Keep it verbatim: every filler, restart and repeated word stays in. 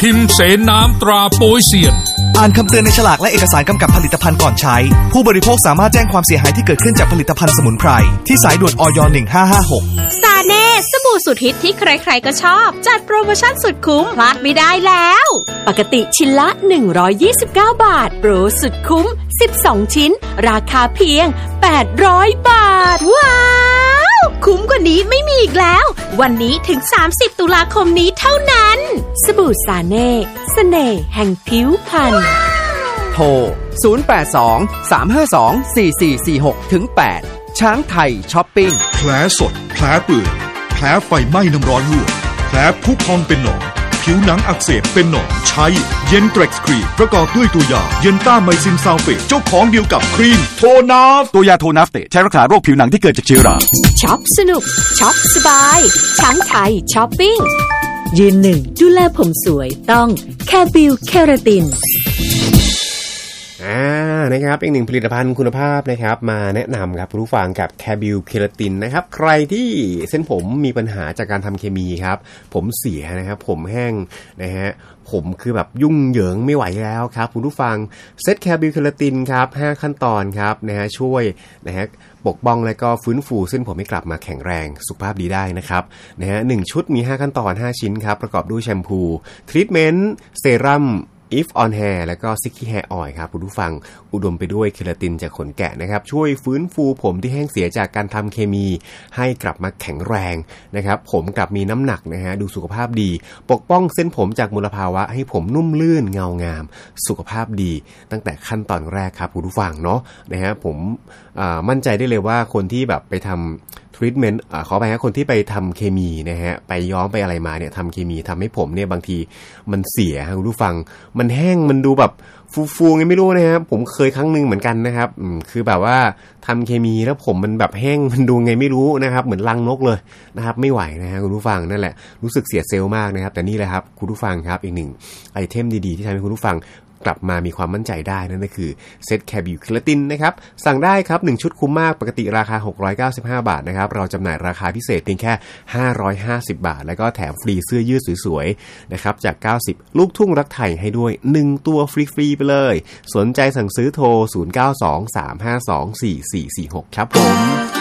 พิมพ์เสนน้ำตราโป๊ยเซียนอ่านคำเตือนในฉลากและเอกสารกำกับผลิตภัณฑ์ก่อนใช้ผู้บริโภคสามารถแจ้งความเสียหายที่เกิดขึ้นจากผลิตภัณฑ์สมุนไพรที่สายด่วนอยหนึ่งห้าห้าหกซาเน่สบู่สุดฮิตที่ใครๆก็ชอบจัดโปรโมชั่นสุดคุ้มพลาดไม่ได้แล้วปกติชิ้นละหนึ่งร้อยยี่สิบเก้าบาทโปรสุดคุ้มสิบสองชิ้นราคาเพียงแปดร้อยบาทว้าวคุ้มกว่านี้ไม่มีอีกแล้ววันนี้ถึงสามสิบตุลาคมนี้เท่านั้นสบู่ซาเน่เสน่ห์แห่งผิวพรรณโทรศูนย์ แปด สอง สาม ห้า สอง สี่ สี่ สี่ หก ถึง แปดช้างไทยช้อปปิ้งแผลสดแผลเปื่อยแผลไฟไหม้น้ำร้อนลวกแผลพุพองเป็นหนองผิวหนังอักเสบเป็นหนองใช้เย็นเทร็กซ์ครีมประกอบด้วยตัวยาเย็นต้าไมซินซัลเฟตเจ้าของเดียวกับครีมโทนาฟตัวยาโทนาฟเตใช้รักษาโรคผิวหนังที่เกิดจากเชื้อราช็อปสนุกช็อปสบายช้างไทยช้อปปิ้งยืนหนึ่งดูแลผมสวยต้องแคบิลเคราตินอ่านะครับอีกหนึ่งผลิตภัณฑ์คุณภาพนะครับมาแนะนำครับผู้ฟังกับแคบิลเคราตินนะครับใครที่เส้นผมมีปัญหาจากการทำเคมีครับผมเสียนะครับผมแห้งนะฮะผมคือแบบยุ่งเหยิงไม่ไหวแล้วครับคุณผู้ฟังเซตแคบิลเคราตินครับห้าขั้นตอนครับนะฮะช่วยนะฮะปกป้องและก็ฟื้นฟูเส้นผมให้กลับมาแข็งแรงสุขภาพดีได้นะครับนะฮะหนึ่งชุดมีห้าขั้นตอนห้าชิ้นครับประกอบด้วยแชมพูทรีทเมนต์เซรั่มIf on Hair แล้วก็ Sticky Hair Oil ครับคุณผู้ฟังอุดมไปด้วยเคราตินจากขนแกะนะครับช่วยฟื้นฟูผมที่แห้งเสียจากการทำเคมีให้กลับมาแข็งแรงนะครับผมกลับมีน้ำหนักนะฮะดูสุขภาพดีปกป้องเส้นผมจากมลภาวะให้ผมนุ่มลื่นเงางามสุขภาพดีตั้งแต่ขั้นตอนแรกครับคุณผู้ฟังเนาะนะฮะผมมั่นใจได้เลยว่าคนที่แบบไปทำทรีทเมนต์ขอไปฮะคนที่ไปทำเคมีนะฮะไปย้อมไปอะไรมาเนี่ยทำเคมีทำให้ผมเนี่ยบางทีมันเสียครับคุณผู้ฟังมันแห้งมันดูแบบฟูๆไงไม่รู้นะครับผมเคยครั้งนึงเหมือนกันนะครับคือแบบว่าทำเคมีแล้วผมมันแบบแห้งมันดูไงไม่รู้นะครับเหมือนรังนกเลยนะครับไม่ไหวนะฮะคุณผู้ฟังนั่นแหละรู้สึกเสียเซลล์มากนะครับแต่นี่แหละครับคุณผู้ฟังครับอีกหนึ่งไอเทมดีๆที่ทำให้คุณผู้ฟังกลับมามีความมั่นใจได้นั่นก็คือเซตแคบิลเคราตินนะครับสั่งได้ครับหนึ่งชุดคุ้มมากปกติราคาหกร้อยเก้าสิบห้าบาทนะครับเราจำหน่ายราคาพิเศษเพียงแค่ห้าร้อยห้าสิบบาทแล้วก็แถมฟรีเสื้อยืดสวยๆนะครับจากเก้าสิบลูกทุ่งรักไทยให้ด้วยหนึ่งตัวฟรีๆไปเลยสนใจสั่งซื้อโทรศูนย์ เก้า สอง สาม ห้า สอง สี่ สี่ สี่ หกครับผม